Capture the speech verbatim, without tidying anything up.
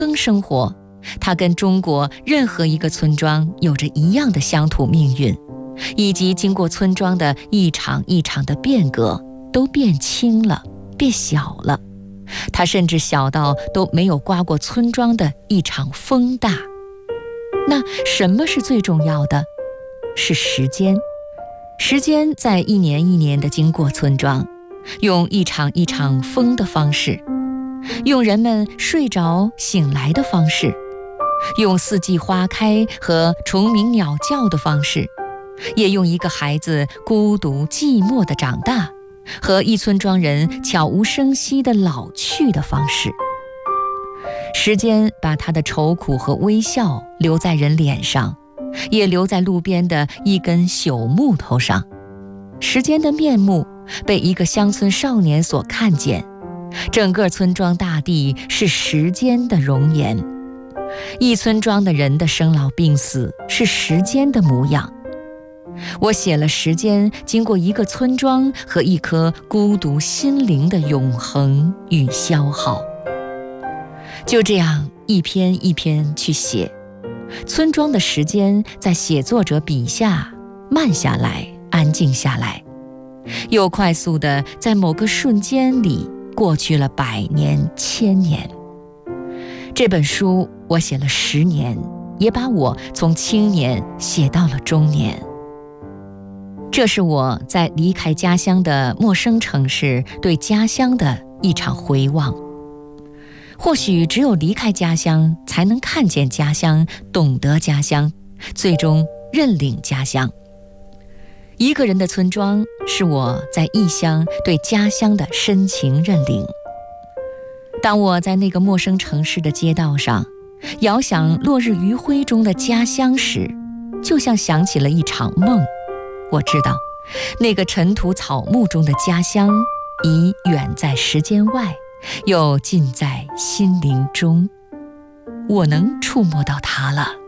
生活，它跟中国任何一个村庄有着一样的乡土命运，以及经过村庄的一场一场的变革，都变轻了，变小了。它甚至小到都没有刮过村庄的一场风大。那什么是最重要的？是时间。时间在一年一年地经过村庄，用一场一场风的方式，用人们睡着醒来的方式，用四季花开和虫鸣鸟叫的方式，也用一个孩子孤独寂寞的长大和一村庄人悄无声息的老去的方式。时间把他的愁苦和微笑留在人脸上，也留在路边的一根朽木头上。时间的面目被一个乡村少年所看见，整个村庄大地是时间的容颜，一村庄的人的生老病死是时间的模样。我写了时间经过一个村庄和一颗孤独心灵的永恒与消耗。就这样一篇一篇去写，村庄的时间在写作者笔下慢下来，安静下来，又快速地在某个瞬间里过去了百年千年。这本书我写了十年，也把我从青年写到了中年。这是我在离开家乡的陌生城市对家乡的一场回望。或许只有离开家乡，才能看见家乡，懂得家乡，最终认领家乡。一个人的村庄，是我在异乡对家乡的深情认领。当我在那个陌生城市的街道上，遥想落日余晖中的家乡时，就像想起了一场梦。我知道，那个尘土草木中的家乡，已远在时间外，又近在心灵中。我能触摸到它了。